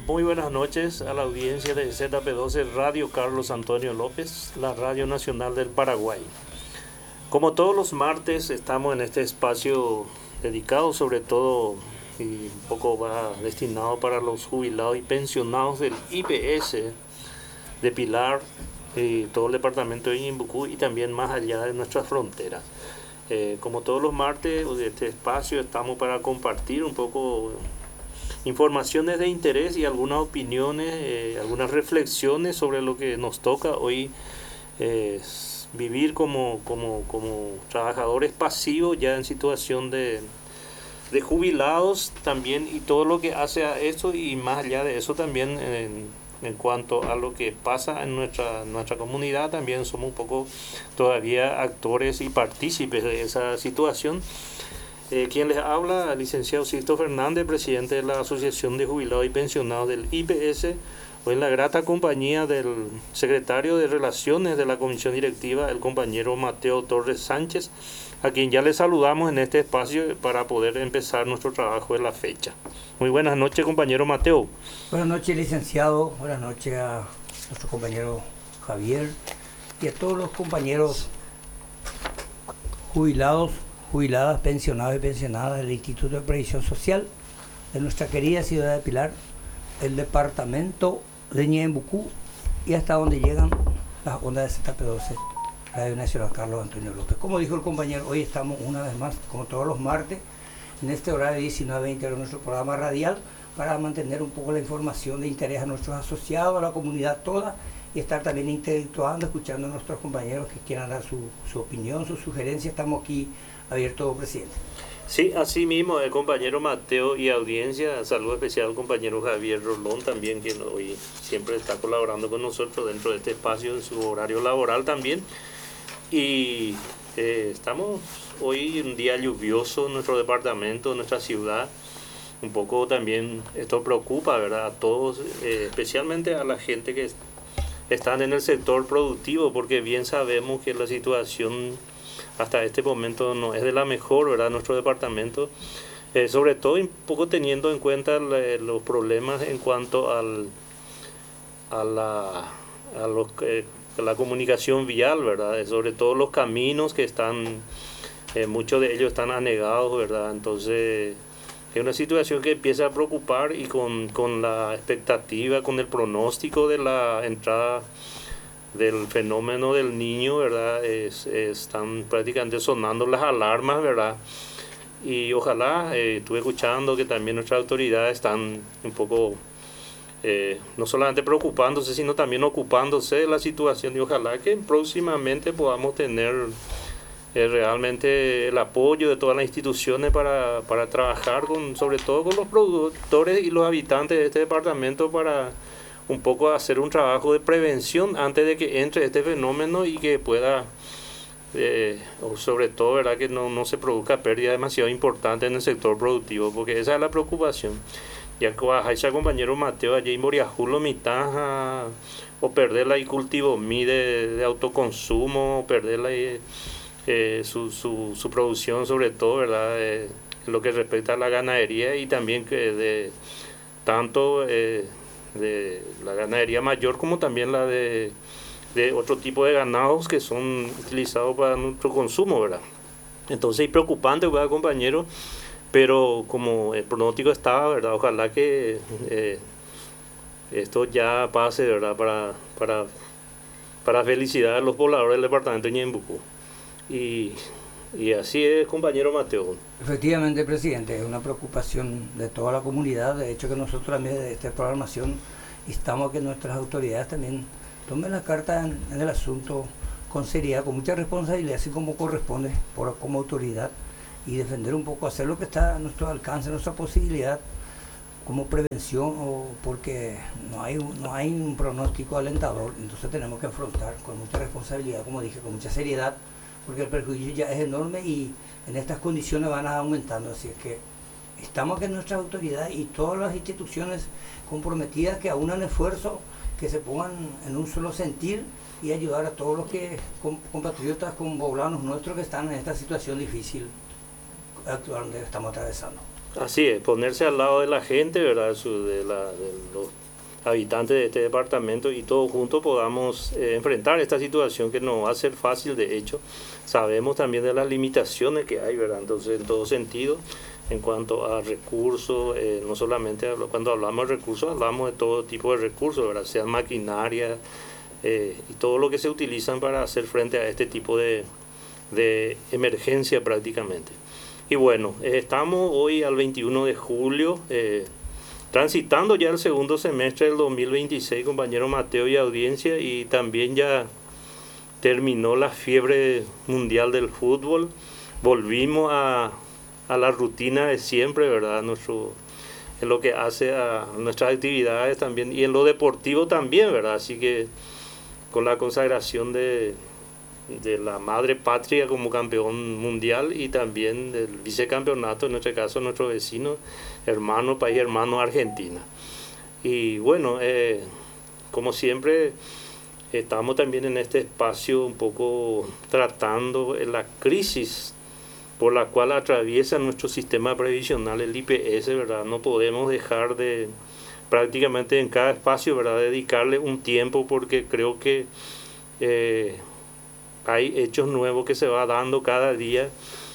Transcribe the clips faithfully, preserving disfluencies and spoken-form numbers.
Muy buenas noches a la audiencia de Z P doce Radio Carlos Antonio López, la Radio Nacional del Paraguay. Como todos los martes estamos en este espacio dedicado sobre todo y un poco va destinado para los jubilados y pensionados del I P S de Pilar y todo el departamento de Ñembucú y también más allá de nuestras fronteras. Eh, como todos los martes de este espacio estamos para compartir un poco informaciones de interés y algunas opiniones, eh, algunas reflexiones sobre lo que nos toca hoy eh, vivir como, como, como trabajadores pasivos ya en situación de, de jubilados también, y todo lo que hace a eso y más allá de eso también en, en cuanto a lo que pasa en nuestra, nuestra comunidad. También somos un poco todavía actores y partícipes de esa situación. Eh, quien les habla, el licenciado Sixto Fernández, presidente de la Asociación de Jubilados y Pensionados del I P S, hoy en la grata compañía del secretario de Relaciones de la Comisión Directiva, el compañero Mateo Torres Sánchez, a quien ya le saludamos en este espacio para poder empezar nuestro trabajo de la fecha. Muy buenas noches, compañero Mateo. Buenas noches, licenciado. Buenas noches a nuestro compañero Javier y a todos los compañeros jubilados, jubiladas, pensionados y pensionadas del Instituto de Previsión Social de nuestra querida ciudad de Pilar, el departamento de Ñembucú y hasta donde llegan las ondas de Z P doce, Radio Nacional Carlos Antonio López. Como dijo el compañero, hoy estamos una vez más, como todos los martes, en este horario de diecinueve a veinte de nuestro programa radial, para mantener un poco la información de interés a nuestros asociados, a la comunidad toda, y estar también intelectuando, escuchando a nuestros compañeros que quieran dar su, su opinión, sus sugerencias. Estamos aquí abiertos, presidente. Sí, así mismo, el compañero Mateo y audiencia, saludo especial al compañero Javier Rolón también, quien hoy siempre está colaborando con nosotros dentro de este espacio en su horario laboral también. Y eh, estamos hoy un día lluvioso en nuestro departamento, en nuestra ciudad. Un poco también esto preocupa, ¿verdad?, a todos, eh, especialmente a la gente que están en el sector productivo, porque bien sabemos que la situación hasta este momento no es de la mejor, ¿verdad?, nuestro departamento, eh, sobre todo un poco teniendo en cuenta le, los problemas en cuanto al, a, la, a, los, eh, a la comunicación vial, ¿verdad?, sobre todo los caminos que están, eh, muchos de ellos están anegados, ¿verdad?, entonces es una situación que empieza a preocupar, y con, con la expectativa, con el pronóstico de la entrada del fenómeno del niño, ¿verdad? Es, están prácticamente sonando las alarmas, ¿verdad? Y ojalá, eh, estuve escuchando que también nuestras autoridades están un poco, eh, no solamente preocupándose, sino también ocupándose de la situación, y ojalá que próximamente podamos tener eh, realmente el apoyo de todas las instituciones para, para trabajar con, sobre todo con los productores y los habitantes de este departamento, para un poco hacer un trabajo de prevención antes de que entre este fenómeno y que pueda, eh, sobre todo, ¿verdad?, que no, no se produzca pérdida demasiado importante en el sector productivo, porque esa es la preocupación. Ya que va a compañero Mateo allí en Moriajulo mitaja, o perderla y cultivo mi de, de autoconsumo, o perderla y, eh, su, su, su producción, sobre todo, ¿verdad?, eh, en lo que respecta a la ganadería, y también que de tanto eh, de la ganadería mayor como también la de, de otro tipo de ganados que son utilizados para nuestro consumo, ¿verdad? Entonces es preocupante, ¿verdad, compañero? Pero como el pronóstico estaba, ¿verdad?, ojalá que eh, esto ya pase, ¿verdad?, para, para, para felicidad a los pobladores del departamento de Ñembucú. Y, y así es, compañero Mateo. Efectivamente, presidente, es una preocupación de toda la comunidad. De hecho, que nosotros también de esta programación instamos a que nuestras autoridades también tomen la carta en, en el asunto con seriedad, con mucha responsabilidad, así como corresponde por, como autoridad, y defender un poco, hacer lo que está a nuestro alcance, a nuestra posibilidad, como prevención, o porque no hay, no hay un pronóstico alentador. Entonces tenemos que afrontar con mucha responsabilidad, como dije, con mucha seriedad, porque el perjuicio ya es enorme y en estas condiciones van a aumentando. Así es que estamos que nuestras autoridades y todas las instituciones comprometidas que aunan esfuerzos, que se pongan en un solo sentir y ayudar a todos los que compatriotas, con poblanos nuestros que están en esta situación difícil actual donde estamos atravesando. Así es, ponerse al lado de la gente, ¿verdad? Su- de, la, de los habitantes de este departamento y todos juntos podamos eh, enfrentar esta situación que no va a ser fácil, de hecho. Sabemos también de las limitaciones que hay, ¿verdad? Entonces, en todo sentido, en cuanto a recursos, eh, no solamente hablo- cuando hablamos de recursos, hablamos de todo tipo de recursos, ¿verdad? Sean maquinaria eh, y todo lo que se utilizan para hacer frente a este tipo de, de emergencia prácticamente. Y bueno, eh, estamos hoy al veintiuno de julio, eh, transitando ya el segundo semestre del dos mil veintiséis, compañero Mateo y audiencia, y también ya terminó la fiebre mundial del fútbol. Volvimos a, a la rutina de siempre, ¿verdad? Nuestro, en lo que hace a nuestras actividades también y en lo deportivo también, ¿verdad? Así que con la consagración de, de la madre patria como campeón mundial y también del vicecampeonato, en nuestro caso nuestro vecino, hermano, país hermano Argentina. Y bueno, eh, como siempre, estamos también en este espacio un poco tratando la crisis por la cual atraviesa nuestro sistema previsional, el I P S, ¿verdad? No podemos dejar de prácticamente en cada espacio, ¿verdad?, dedicarle un tiempo, porque creo que eh, hay hechos nuevos que se va dando cada día.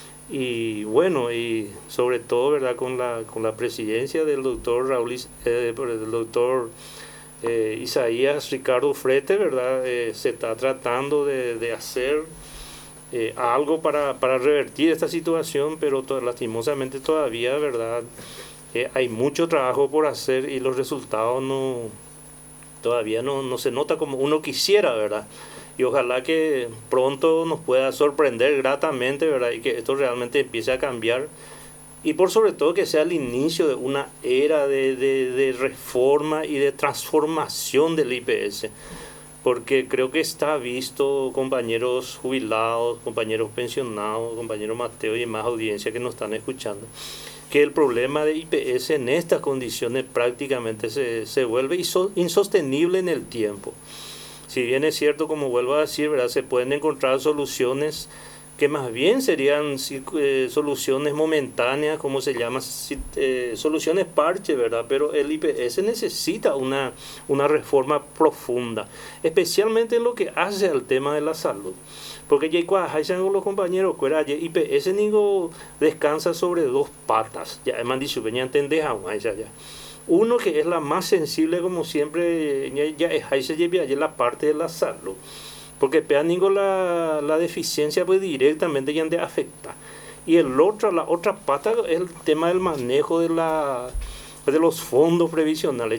Y bueno, y sobre todo, ¿verdad?, con la, con la presidencia del doctor Raúl, eh, del doctor eh, Isaías Ricardo Frete, ¿verdad?, eh, se está tratando de, de hacer eh, algo para, para revertir esta situación, pero to lastimosamente todavía, ¿verdad?, eh, hay mucho trabajo por hacer y los resultados no todavía no, no se nota como uno quisiera, ¿verdad? Y ojalá que pronto nos pueda sorprender gratamente, ¿verdad? Y que esto realmente empiece a cambiar. Y por sobre todo que sea el inicio de una era de, de, de reforma y de transformación del I P S. Porque creo que está visto, compañeros jubilados, compañeros pensionados, compañeros Mateo y más audiencia que nos están escuchando, que el problema de I P S en estas condiciones prácticamente se, se vuelve insostenible en el tiempo. Si bien es cierto, como vuelvo a decir, ¿verdad?, se pueden encontrar soluciones que más bien serían eh, soluciones momentáneas, como se llama, eh, soluciones parche, ¿verdad? Pero el I P S necesita una, una reforma profunda, especialmente en lo que hace al tema de la salud. Porque ya con los compañeros, el I P S descansa sobre dos patas, ya es dicho, venía a entender ya. Uno que es la más sensible, como siempre, ya es la parte de la salud. Porque peanigo la, la deficiencia pues directamente ya te afecta. Y el otro, la otra pata es el tema del manejo de, la, de los fondos previsionales.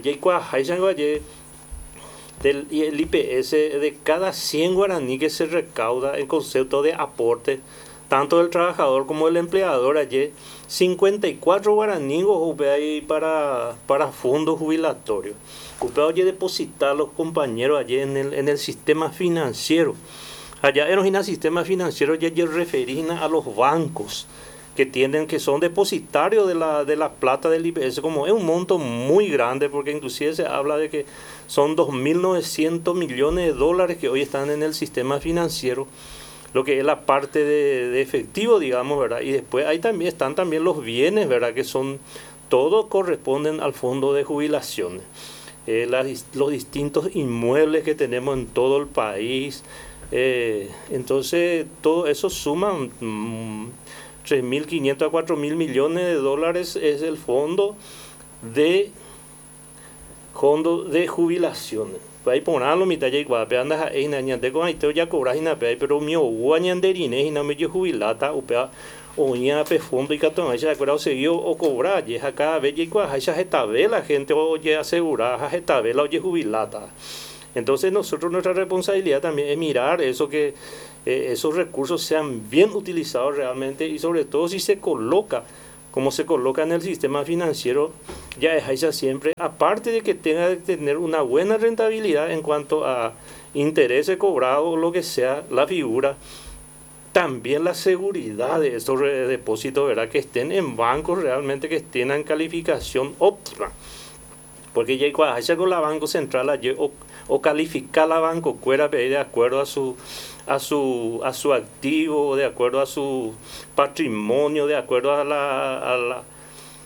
Del, y el I P S, de cada cien guaraní que se recauda en concepto de aporte, tanto del trabajador como del empleador, allí cincuenta y cuatro guaraníes para, para fondos jubilatorios. Hay que depositar los compañeros allí en el, en el sistema financiero. Allá en el sistema financiero ya se referían a los bancos que tienen, que son depositarios de la, de la plata del I P S, como es un monto muy grande, porque inclusive se habla de que son dos mil novecientos millones de dólares que hoy están en el sistema financiero, lo que es la parte de, de efectivo, digamos, ¿verdad? Y después ahí también están también los bienes, ¿verdad?, que son, todos corresponden al fondo de jubilaciones. Eh, las, los distintos inmuebles que tenemos en todo el país, eh, entonces todo eso suma mmm, tres mil quinientos a cuatro mil millones de dólares es el fondo de fondo de jubilaciones. Ahí ponerlo mitad ya igual, pero andas ahí nañante con ahí te ya cobras y pero mi o añanderine y no me yo jubilata o pea o ya pe fondo y catón ahí se acuerda seguido o cobrar y es acá ve y igual ahí se estabe la gente oye asegurada se estabe la oye jubilata. Entonces nosotros nuestra responsabilidad también es mirar eso, que eh, esos recursos sean bien utilizados realmente, y sobre todo si se coloca como se coloca en el sistema financiero, ya es ahí siempre, aparte de que tenga que tener una buena rentabilidad en cuanto a intereses cobrados o lo que sea, la figura, también la seguridad de estos depósitos, ¿verdad?, que estén en bancos realmente que estén en calificación óptima. Porque ya hay con la Banco Central ayer, o, o calificar la banco cuera de acuerdo a su a su a su activo, de acuerdo a su patrimonio, de acuerdo a la, a la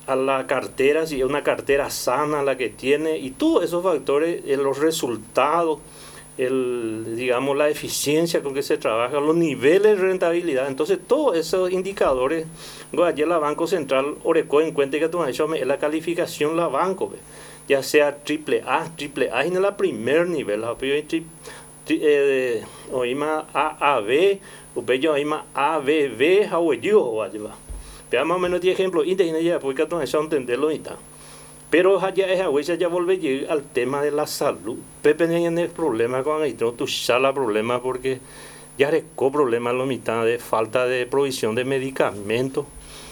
a la cartera, si es una cartera sana la que tiene, y todos esos factores, eh, los resultados, el, digamos, la eficiencia con que se trabaja, los niveles de rentabilidad. Entonces, todos esos indicadores, ayer la Banco Central orecó en cuenta que tú has hecho la calificación la banco, ¿ve? Ya sea triple A, triple A en el primer nivel, la eh, oíma A A B, o bello oíma A B B, how you o allá. Pero más o menos de ejemplo, y de ya porque tú has entenderlo y tal. Pero allá es a ya volver al tema de la salud. Pepe tiene problema con el tu sala problema porque ya recó problemas la mitad de falta de provisión de medicamentos.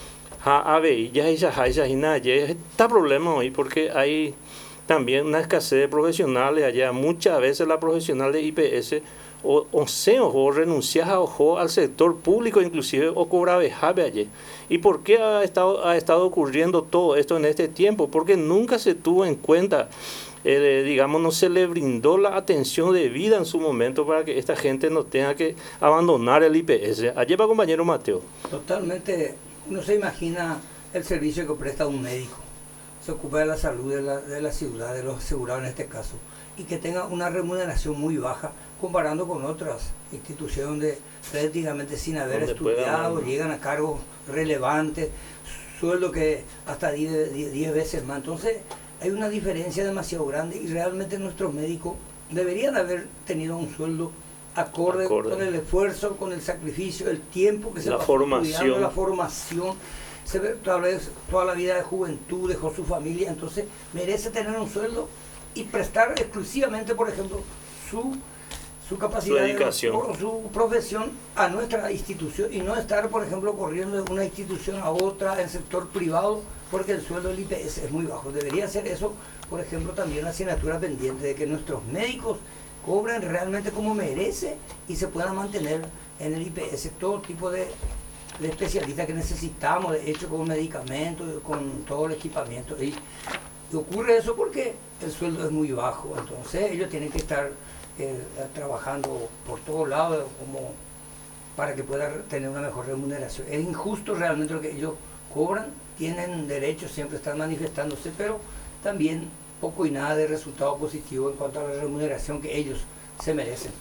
A ver, ya ya ya ya está problema hoy porque hay también una escasez de profesionales allá. Muchas veces la profesional de I P S o, o se o renuncia ojo al sector público inclusive o cobra vejabe allí. ¿Y por qué ha estado, ha estado ocurriendo todo esto en este tiempo? Porque nunca se tuvo en cuenta, eh, digamos, no se le brindó la atención debida en su momento para que esta gente no tenga que abandonar el I P S. Allí va compañero Mateo. Totalmente, uno se imagina el servicio que presta un médico. Se ocupa de la salud de la, de la ciudad, de los asegurados en este caso, y que tenga una remuneración muy baja comparando con otras instituciones donde prácticamente sin haber donde estudiado pueda, llegan a cargos relevantes, sueldo que hasta diez veces más. Entonces hay una diferencia demasiado grande y realmente nuestros médicos deberían haber tenido un sueldo acorde, acorde. con el esfuerzo, con el sacrificio, el tiempo que se la pasó formación. estudiando, la formación. Se ve tal vez toda la vida de juventud, dejó su familia, entonces merece tener un sueldo y prestar exclusivamente, por ejemplo, su, su capacidad, su dedicación, de, su profesión a nuestra institución y no estar, por ejemplo, corriendo de una institución a otra en el sector privado porque el sueldo del I P S es muy bajo. Debería ser eso, por ejemplo, también una asignatura pendiente de que nuestros médicos cobren realmente como merece y se puedan mantener en el I P S todo tipo de de especialistas que necesitamos, de hecho con medicamentos, con todo el equipamiento. Y, y ocurre eso porque el sueldo es muy bajo, entonces ellos tienen que estar eh, trabajando por todos lados como para que puedan tener una mejor remuneración. Es injusto realmente lo que ellos cobran, tienen derecho, siempre están manifestándose, pero también poco y nada de resultado positivo en cuanto a la remuneración que ellos se merecen.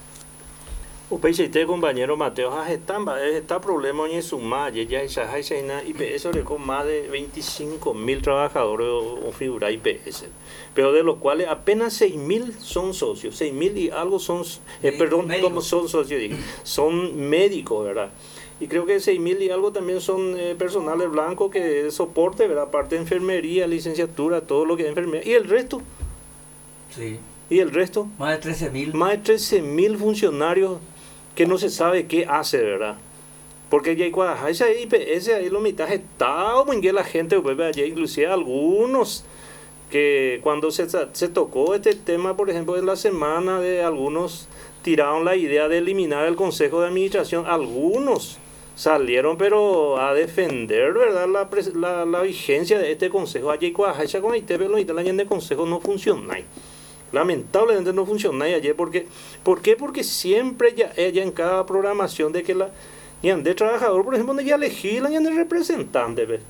O país este compañero Mateo, está está problema en su malla, ya esa I P S con más de veinticinco mil trabajadores o figura I P S, pero de los cuales apenas seis mil son socios, seis mil y algo son, eh, perdón, como son socios, dije, son médicos, ¿verdad? Y creo que seis mil y algo también son eh, personales blancos que soporte, ¿verdad? Parte de enfermería, licenciatura, todo lo que es enfermería, y el resto. Sí. ¿Y el resto? Más de trece mil. Más de trece mil funcionarios que no se sabe qué hace, ¿verdad? Porque ya hay esa I P S ahí lo mitad está muy bien la gente, allá inclusive algunos que cuando se, se tocó este tema, por ejemplo, en la semana de algunos tiraron la idea de eliminar el Consejo de Administración, algunos salieron pero a defender, ¿verdad?, la, la, la vigencia de este Consejo. Allá esa comité, pero el Consejo no funciona. Lamentablemente no funciona ayer porque ¿por qué? Porque siempre ya ella en cada programación de que la ya de trabajador, por ejemplo, ya elegí la de representante, ¿ves?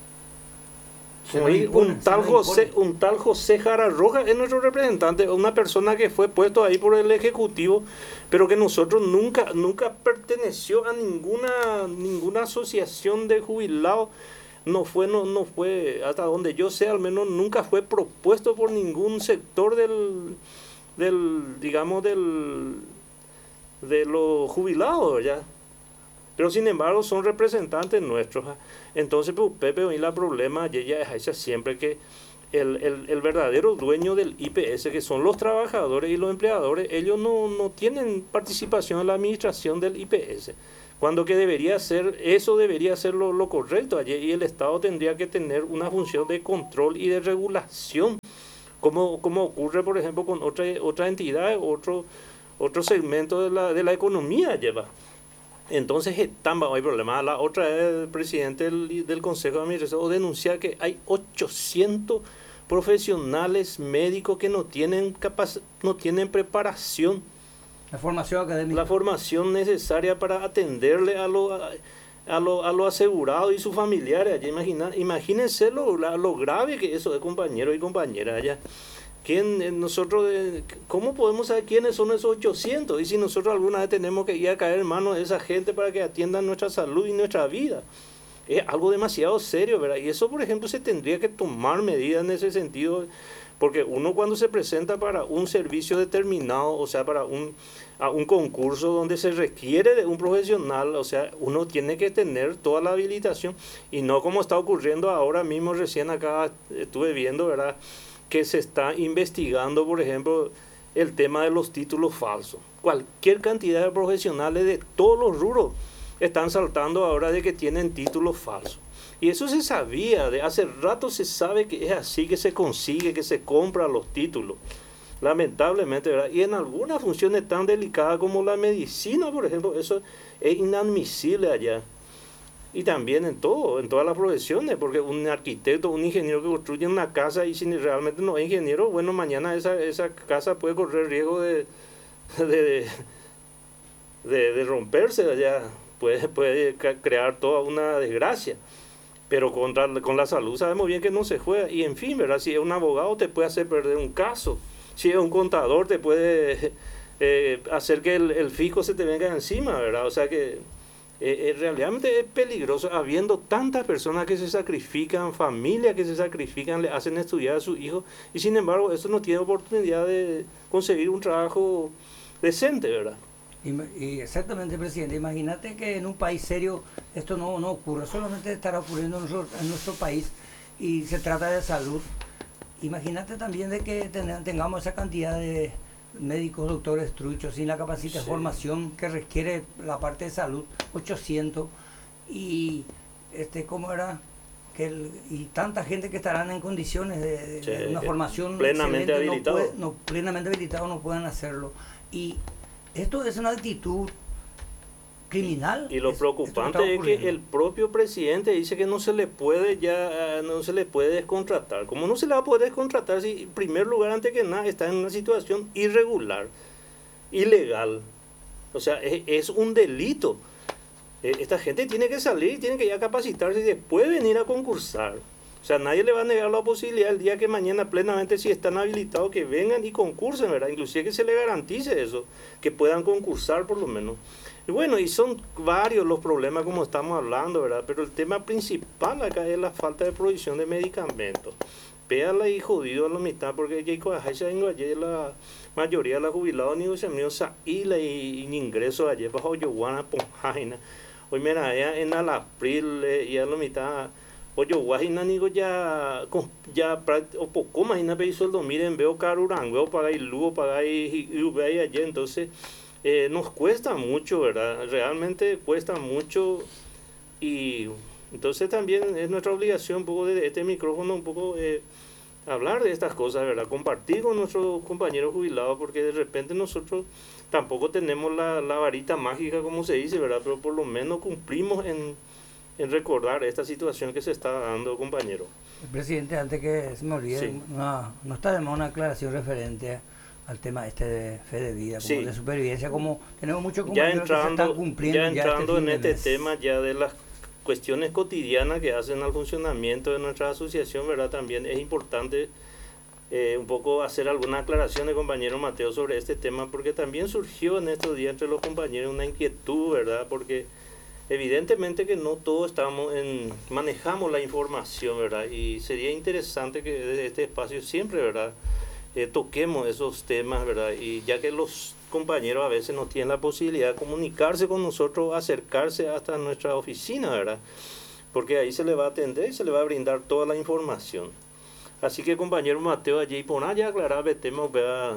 Impone, un tal José, un tal José Jara Roja es nuestro representante, una persona que fue puesto ahí por el ejecutivo, pero que nosotros nunca nunca perteneció a ninguna ninguna asociación de jubilados. No fue, no, no fue, hasta donde yo sé, al menos nunca fue propuesto por ningún sector del, del digamos, del, de los jubilados, ¿ya? Pero sin embargo son representantes nuestros. Entonces, pues, Pepe, hoy la problema, ella es esa siempre que el, el, el verdadero dueño del I P S, que son los trabajadores y los empleadores, ellos no, no tienen participación en la administración del I P S. Cuando que debería ser, eso debería ser lo, lo correcto, y el Estado tendría que tener una función de control y de regulación, como, como ocurre, por ejemplo, con otra, otra entidad, otro, otro segmento de la, de la economía lleva. Entonces, no hay problema. La otra es el presidente del, del Consejo de Administración denunciar que hay ochocientos profesionales médicos que no tienen capac- no tienen preparación. La formación académica. La formación necesaria para atenderle a, lo, a, a los a lo asegurados y sus familiares allá. Imagina, imagínense lo, lo grave que eso es, compañeros y compañeras allá. ¿Quién, nosotros, ¿Cómo podemos saber quiénes son esos ochocientos? Y si nosotros alguna vez tenemos que ir a caer en manos de esa gente para que atiendan nuestra salud y nuestra vida. Es algo demasiado serio, ¿verdad? Y eso, por ejemplo, se tendría que tomar medidas en ese sentido, porque uno cuando se presenta para un servicio determinado, o sea, para un, a un concurso donde se requiere de un profesional, o sea, uno tiene que tener toda la habilitación, y no como está ocurriendo ahora mismo, recién acá estuve viendo, ¿verdad?, que se está investigando, por ejemplo, el tema de los títulos falsos. Cualquier cantidad de profesionales de todos los rubros están saltando ahora de que tienen títulos falsos. Y eso se sabía, de hace rato se sabe que es así, que se consigue, que se compran los títulos. Lamentablemente, ¿verdad? Y en algunas funciones tan delicadas como la medicina, por ejemplo, eso es inadmisible allá. Y también en todo, en todas las profesiones, porque un arquitecto, un ingeniero que construye una casa y si realmente no es ingeniero, bueno, mañana esa, esa casa puede correr riesgo de, de, de, de romperse allá, puede, puede crear toda una desgracia. Pero contra, con la salud sabemos bien que no se juega. Y en fin, ¿verdad? Si es un abogado te puede hacer perder un caso, si es un contador te puede eh, hacer que el, el fisco se te venga encima, ¿verdad? O sea que Eh, eh, realmente es peligroso, habiendo tantas personas que se sacrifican, familias que se sacrifican, le hacen estudiar a sus hijos, y sin embargo eso no tiene oportunidad de conseguir un trabajo decente, ¿verdad? Y, y exactamente, presidente, imagínate que en un país serio esto no, no ocurre, solamente estará ocurriendo en nuestro, en nuestro país, y se trata de salud. Imagínate también de que ten, tengamos esa cantidad de médicos, doctores truchos, sin la capacidad de sí. formación que requiere la parte de salud, ochocientos, y este cómo era que el, y tanta gente que estarán en condiciones de, de, sí, de una formación plenamente habilitado, no, puede, no plenamente habilitado no pueden hacerlo, y esto es una actitud criminal. Y lo es, preocupante es que el propio presidente dice que no se le puede ya no se le puede descontratar. ¿Cómo no se le va a poder descontratar si en primer lugar, antes que nada, está en una situación irregular, ilegal? O sea, es, es un delito. Esta gente tiene que salir, tiene que ya capacitarse y después venir a concursar. O sea, nadie le va a negar la posibilidad el día que mañana plenamente, si están habilitados, que vengan y concursen, ¿verdad? Inclusive que se le garantice eso, que puedan concursar por lo menos. Y bueno, y son varios los problemas como estamos hablando, ¿verdad? Pero el tema principal acá es la falta de provisión de medicamentos. Péala y jodido a la mitad, porque ya la mayoría de los jubilados ni se me saíla y ingreso ayer bajo Yoguana Ponjaina. Hoy me la en el abril y a la mitad. Oye, guajina nigo ya ya o poco más ina pe sueldo miren veo carurango pagar y luego pagar y y allá, entonces eh, nos cuesta mucho, ¿verdad? Realmente cuesta mucho, y entonces también es nuestra obligación un poco de este micrófono un poco eh, hablar de estas cosas, ¿verdad? Compartir con nuestros compañeros jubilados, porque de repente nosotros tampoco tenemos la, la varita mágica, como se dice, ¿verdad? Pero por lo menos cumplimos en en recordar esta situación que se está dando, compañero. Presidente, antes que se me olvide, sí. no, no está de más una aclaración referente al tema este de fe de vida, como sí. de supervivencia, como tenemos muchos compañeros ya entrando, que se están cumpliendo. Ya entrando ya este en este tema ya de las cuestiones cotidianas que hacen al funcionamiento de nuestra asociación, ¿verdad? También es importante eh, un poco hacer algunas aclaraciones, compañero Mateo, sobre este tema, porque también surgió en estos días entre los compañeros una inquietud, ¿verdad? Porque evidentemente que no todos estamos en, manejamos la información, ¿verdad? Y sería interesante que desde este espacio siempre, ¿verdad? Eh, toquemos esos temas, ¿verdad? Y ya que los compañeros a veces no tienen la posibilidad de comunicarse con nosotros, acercarse hasta nuestra oficina, ¿verdad? Porque ahí se le va a atender y se le va a brindar toda la información. Así que, compañero Mateo, allí por allá aclarar el tema, ¿verdad?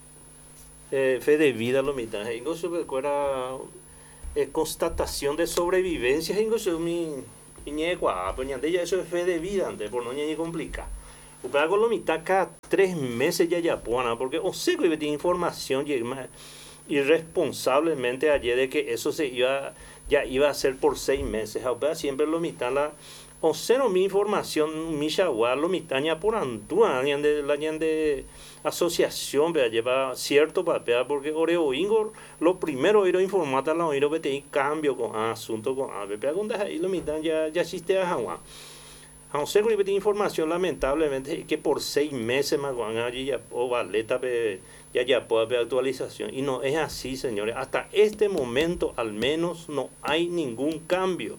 Eh, fe de vida, lo mitad. Incluso recuerda Eh, constatación de sobrevivencia, incluso mi niña pues ya eso es fe de vida, antes por no ni complicar. Porque con lo mitad cada tres meses ya ya pona, porque o sé que tiene información irresponsablemente ayer de que eso se iba ya iba a ser por seis meses. O sea, siempre lo mitad la o cero mi información mi shawar lo mitaña por antua de la de asociación vea lleva cierto papel porque oreo ingor lo primero ir a informar a la oído que te cambio con asunto con a ver con ahí lo mitaña ya existe a Hawa a un cero de información lamentablemente que por seis meses más van allí ya o valeta ya ya puede haber actualización y no es así, señores. Hasta este momento al menos no hay ningún cambio.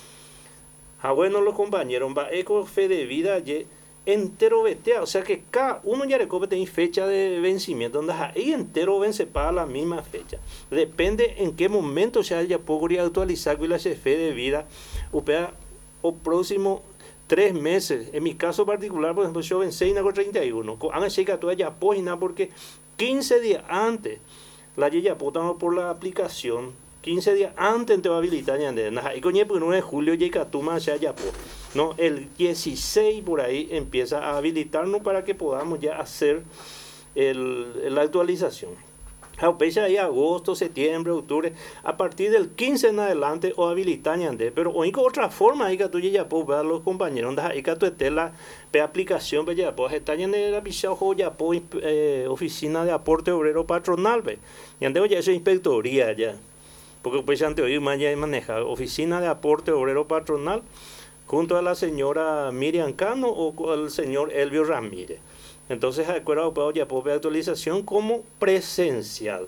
Ah, bueno, los compañeros, va eco fe de vida ye, entero vetea, o sea que cada uno ya recoge tiene fecha de vencimiento, donde ahí entero vence para la misma fecha. Depende en qué momento se haya podría actualizar con la fe de vida o, o próximo tres meses. En mi caso particular, por ejemplo, yo vencé en el treinta y uno. Han hecho toda ya página porque quince días antes la ya potamos por la aplicación. quince días antes te va a habilitar y con el primero de julio llega tu más ya no el dieciséis por ahí empieza a habilitarnos para que podamos ya hacer el, la actualización. A pesar de agosto, septiembre, octubre, a partir del quince en adelante o habilitar pero única otra forma ahí que tú ya puedes ver a los compañeros ahí que tú estés la aplicación ya puedes estar en la pichao ya eh, oficina de aporte obrero patronal ve ya ya eso es inspectoría ya porque pues antes hoy más ya maneja oficina de aporte obrero patronal junto a la señora Miriam Cano o el señor Elvio Ramírez. Entonces acuerdo ya puede ver actualización como presencial.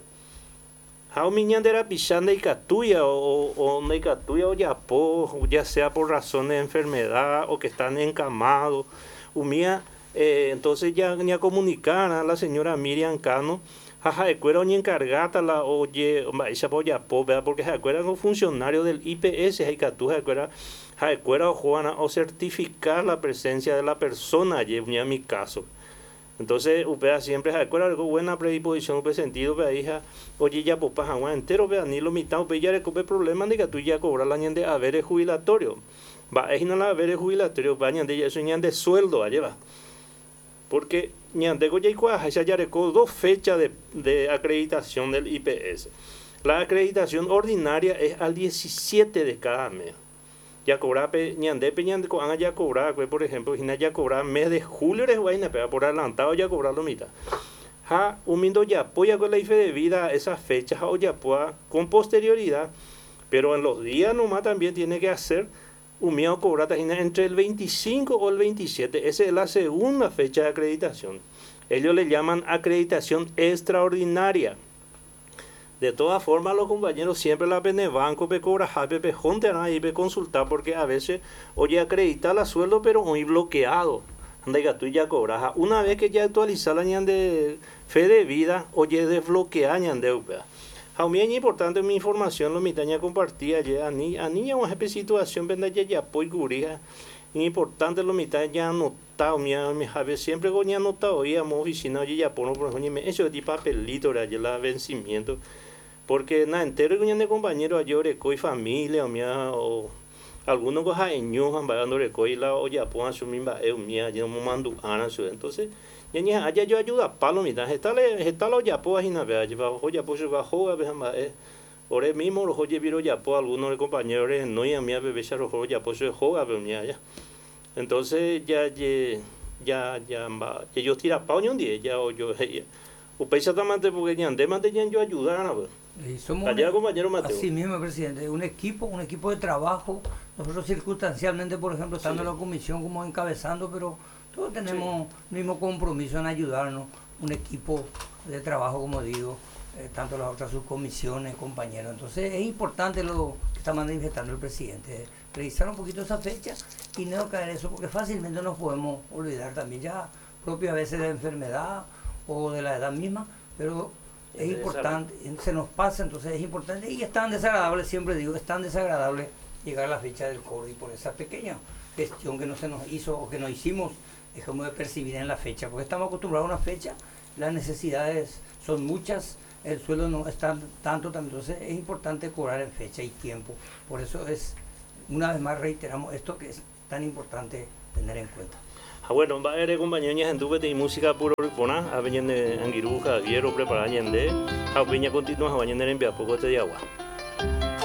How miñan de la pichanda y catuya o o de catuya o ya po, ya sea por razones de enfermedad o que están encamados, umía eh, entonces ya ni a comunicar a la señora Miriam Cano. Jaja, de cuero ni encargata la oye, esa polla pobre, porque se acuerdan un funcionario del I P S, hay que tú se acuerdan, se acuerdan Juana o certificar la presencia de la persona, allí en mi caso. Entonces, upea siempre se acuerda algo buena predisposición, upea sentido, upea hija, oye ya popa jagua entero, upea ni lo mitad, upea ya recope problemas de que tú ya cobras la ñande haberes jubilatorio. Va, es no la haberes jubilatorio, va ñande ya eso ñande sueldo, allá va. Porque ñandego ya igual ya recordó dos fechas de, de acreditación del I P S. La acreditación ordinaria es al diecisiete de cada mes. Ya cobra ñande ñande van ya cobrar, por ejemplo, ya cobrar mes de julio de vaina, pero por adelantado ya cobrar la mitad. Ja, humindo ya apoya con la I F E de vida esas fechas o ya pueda con posterioridad, pero en los días nomás también tiene que hacer un miedo cobrar entre el veinticinco o el veintisiete. Esa es la segunda fecha de acreditación. Ellos le llaman acreditación extraordinaria. De todas formas, los compañeros siempre la pene banco pe cobra jape pe jonte ahí pe consultar porque a veces oye acredita la sueldo pero hoy bloqueado. Anda tú ya cobras. Una vez que ya actualizar la de fe de vida, oye desbloquear ñande. A mí es importante mi información, lo mitaña compartía ya a ni a niña una situación venda ya ya poi gurija. Importante lo mitaña anotado, mi mi jabe siempre goña anotado y a mo oficina oye ya pono por ejemplo eso de papelito de allá la vencimiento. Porque nada entero goña de compañero ayer coi familia o mía o algunos cosas en ño han vayando coi la o ya pon su misma eu mía yo mo mando ana su entonces ya allá yo ayuda palo mitad está le está lo ya po ajina vea ya o ya po se bajo a ver eh ore mismo los oye viro ya po algunos de compañeros no ya mía bebé ya los ya po se joga pero mía ya entonces ya ya ya ya ya yo tira pa un día ya o yo o pesa tamante porque ya ande mantenían yo ayudar a ver y somos allá, compañero Mateo. Así mismo, presidente, un equipo, un equipo de trabajo. Nosotros circunstancialmente, por ejemplo, estando sí. en la comisión como encabezando, pero todos tenemos sí. el mismo compromiso en ayudarnos. Un equipo de trabajo, como digo, eh, tanto las otras subcomisiones, compañeros. Entonces es importante lo que está manifestando el presidente, revisar un poquito esa fecha y no caer eso, porque fácilmente nos podemos olvidar también ya propio a veces de la enfermedad o de la edad misma, pero es importante, se nos pasa, entonces es importante y es tan desagradable, siempre digo, es tan desagradable llegar a la fecha del cobro y por esa pequeña gestión que no se nos hizo o que no hicimos, dejamos de percibir en la fecha, porque estamos acostumbrados a una fecha, las necesidades son muchas, el sueldo no está tanto, entonces es importante cobrar en fecha y tiempo, por eso es, una vez más reiteramos esto que es tan importante tener en cuenta. Ah, bueno, va a haber compañeros en Dubete y música puro ripona, a venir de Angiruja, Viero, preparar ñende, a venir continúa a venir en Viapoco de agua.